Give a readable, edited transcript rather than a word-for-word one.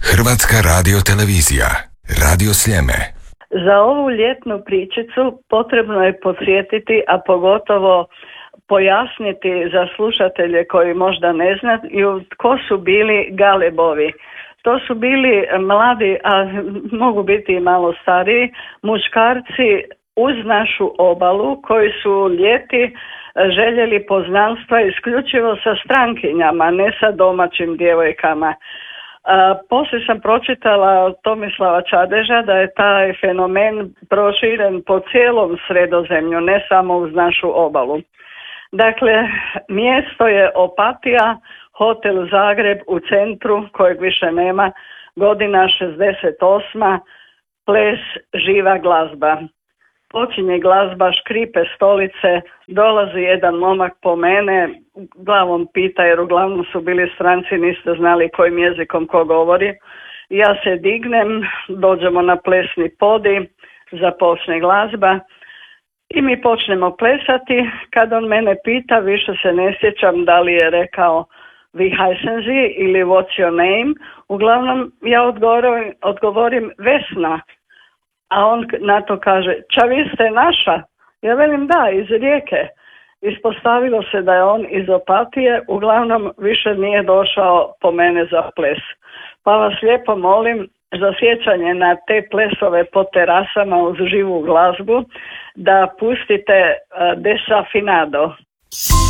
Hrvatska radiotelevizija, Radio Sljeme. Za ovu ljetnu pričicu potrebno je podsjetiti, a pogotovo pojasniti za slušatelje koji možda ne znaju tko su bili Galebovi. To su bili mladi, a mogu biti i malo stariji, muškarci uz našu obalu koji su ljeti željeli poznanstva isključivo sa strankinjama, ne sa domaćim djevojkama. Poslije sam pročitala od Tomislava Čadeža da je taj fenomen proširen po cijelom Sredozemlju, ne samo uz našu obalu. Dakle, mjesto je Opatija, hotel Zagreb u centru, kojeg više nema, godina 68. Ples, živa glazba. Počinje glazba, škripe stolice, dolazi jedan momak po mene, glavom pita jer uglavnom su bili stranci, niste znali kojim jezikom ko govori. Ja se dignem, dođemo na plesni podi, započne glazba i mi počnemo plesati. Kad on mene pita, više se ne sjećam da li je rekao Wie heißen Sie ili What's your name. Uglavnom ja odgovorim Vesna. A on na to kaže, ča vi ste naša? Ja velim da, iz Rijeke. Ispostavilo se da je on iz Opatije, uglavnom više nije došao po mene za ples. Pa vas lijepo molim za sjećanje na te plesove po terasama uz živu glazbu da pustite Desafinado.